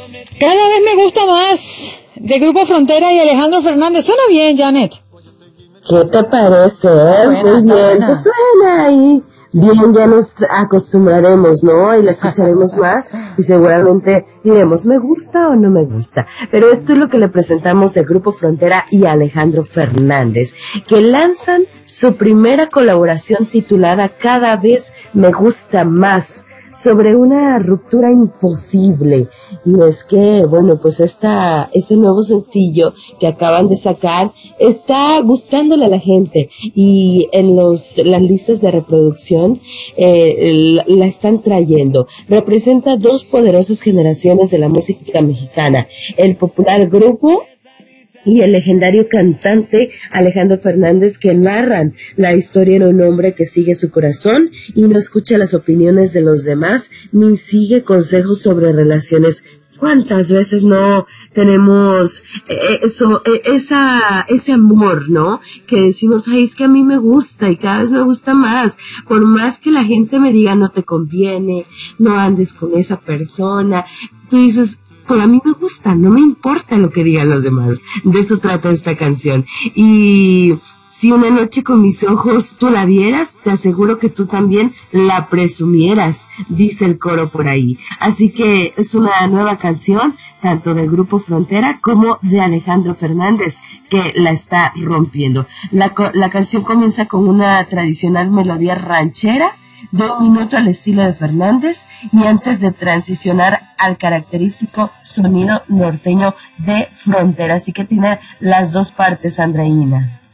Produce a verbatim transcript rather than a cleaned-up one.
Cada vez me gusta más, de Grupo Frontera y Alejandro Fernández. Suena bien, Janet. ¿Qué te parece? Eh? Buena, Muy bien, buena. Pues suena ahí. Bien, ya nos acostumbraremos, ¿no? Y la escucharemos más y seguramente diremos, ¿me gusta o no me gusta? Pero esto es lo que le presentamos del Grupo Frontera y Alejandro Fernández, que lanzan su primera colaboración titulada Cada vez me gusta más, sobre una ruptura imposible. Y es que, bueno, pues esta, este nuevo sencillo que acaban de sacar está gustándole a la gente, y en los las listas de reproducción eh, la, la están trayendo. Representa dos poderosas generaciones de la música mexicana: el popular grupo y el legendario cantante Alejandro Fernández, que narran la historia de un hombre que sigue su corazón y no escucha las opiniones de los demás, ni sigue consejos sobre relaciones. ¿Cuántas veces no tenemos eh, eso, eh, esa, ese amor, ¿no? Que decimos, ay, es que a mí me gusta y cada vez me gusta más. Por más que la gente me diga, no te conviene, no andes con esa persona, tú dices, pero a mí me gusta, no me importa lo que digan los demás. De esto trata esta canción. Y si una noche con mis ojos tú la vieras, te aseguro que tú también la presumieras, dice el coro por ahí. Así que es una nueva canción, tanto del Grupo Frontera como de Alejandro Fernández, que la está rompiendo. La, la canción comienza con una tradicional melodía ranchera, de un minuto al estilo de Fernández, y antes de transicionar al característico sonido norteño de Frontera. Así que tiene las dos partes, Andreina.